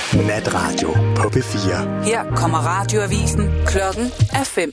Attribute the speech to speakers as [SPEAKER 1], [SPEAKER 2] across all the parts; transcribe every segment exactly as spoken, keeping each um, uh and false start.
[SPEAKER 1] Natradio på P fire.
[SPEAKER 2] Her kommer radioavisen. Klokken er fem.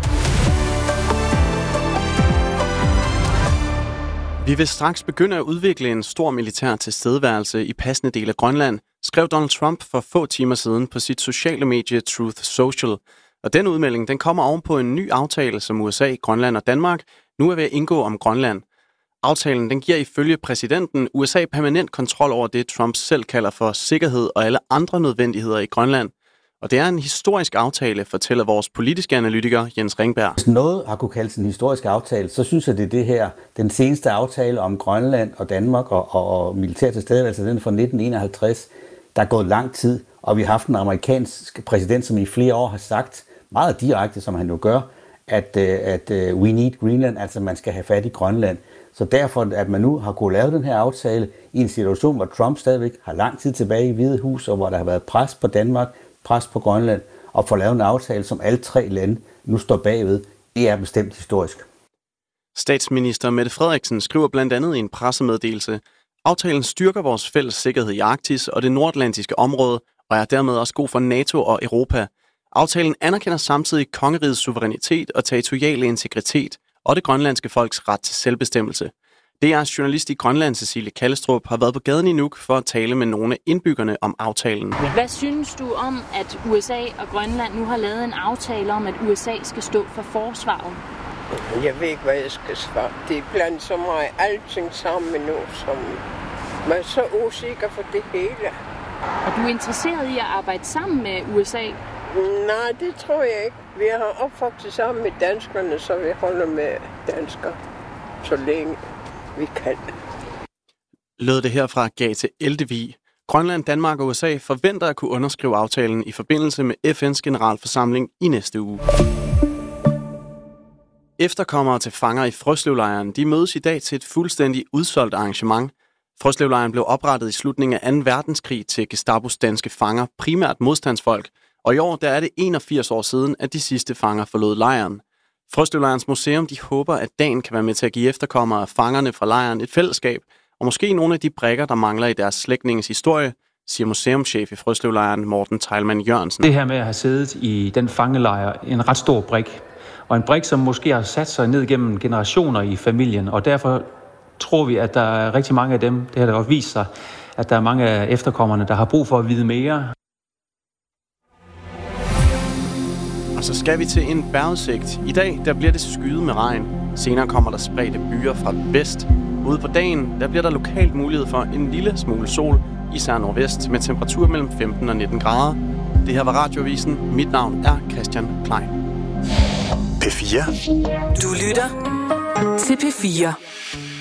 [SPEAKER 3] Vi vil straks begynde at udvikle en stor militær tilstedeværelse i passende del af Grønland, skrev Donald Trump for få timer siden på sit sociale medie Truth Social. Og den udmelding den kommer ovenpå en ny aftale, som U S A, Grønland og Danmark nu er ved at indgå om Grønland. Aftalen den giver ifølge præsidenten U S A permanent kontrol over det, Trump selv kalder for sikkerhed og alle andre nødvendigheder i Grønland. Og det er en historisk aftale, fortæller vores politiske analytiker Jens Ringberg.
[SPEAKER 4] Hvis noget har kunne kaldes en historisk aftale, så synes jeg, det er det her. Den seneste aftale om Grønland og Danmark og, og, og militær tilstedeværelse, den fra nitten enoghalvtreds. Der er gået lang tid, og vi har haft en amerikansk præsident, som i flere år har sagt, meget direkte, som han nu gør, at, at we need Greenland, altså man skal have fat i Grønland. Så derfor, at man nu har kunnet lave den her aftale i en situation, hvor Trump stadigvæk har lang tid tilbage i Hvide Hus, og hvor der har været pres på Danmark, pres på Grønland, og få lavet en aftale, som alle tre lande nu står bagved, det er bestemt historisk.
[SPEAKER 3] Statsminister Mette Frederiksen skriver blandt andet i en pressemeddelelse, aftalen styrker vores fælles sikkerhed i Arktis og det nordatlantiske område, og er dermed også god for NATO og Europa. Aftalen anerkender samtidig kongerigets suverænitet og territoriale integritet og det grønlandske folks ret til selvbestemmelse. D R's journalist i Grønland, Cecilie Kallestrup, har været på gaden i Nuuk for at tale med nogle af indbyggerne om aftalen.
[SPEAKER 5] Hvad synes du om, at U S A og Grønland nu har lavet en aftale om, at U S A skal stå for forsvaret?
[SPEAKER 6] Jeg ved ikke, hvad jeg skal svare. Det er blandt så meget alting sammen nu, som man er så usikker for det hele.
[SPEAKER 5] Og du er interesseret i at arbejde sammen med U S A?
[SPEAKER 6] Nej, det tror jeg ikke. Vi har opvokset sammen med danskerne, så vi holder med danskere, så længe vi kan.
[SPEAKER 3] Lød det her fra Gate Eldevig. Grønland, Danmark og U S A forventer at kunne underskrive aftalen i forbindelse med F N's generalforsamling i næste uge. Efterkommere til fanger i Frøslevlejren, de mødes i dag til et fuldstændig udsolgt arrangement. Frøslevlejren blev oprettet i slutningen af anden verdenskrig til Gestapos danske fanger, primært modstandsfolk, og i år der er det enogfirs år siden, at de sidste fanger forlod lejren. Frøslevlejrens museum de håber, at dagen kan være med til at give efterkommere af fangerne fra lejren et fællesskab, og måske nogle af de brikker, der mangler i deres slægtninges historie, siger museumschef i Frøslevlejren Morten Teilmann Jørgensen.
[SPEAKER 7] Det her med at have siddet i den fangelejr, en ret stor brik, og en brik, som måske har sat sig ned gennem generationer i familien, og derfor tror vi, at der er rigtig mange af dem, det har da også vist sig, at der er mange af efterkommerne, der har brug for at vide mere.
[SPEAKER 3] Og så skal vi til en vejrudsigt. I dag der bliver det skyet med regn. Senere kommer der spredte byer fra vest. Ude på dagen der bliver der lokalt mulighed for en lille smule sol, især nordvest, med temperatur mellem femten og nitten grader. Det her var Radioavisen. Mit navn er Christian Klein.
[SPEAKER 1] P fire.
[SPEAKER 2] Du lytter til P fire.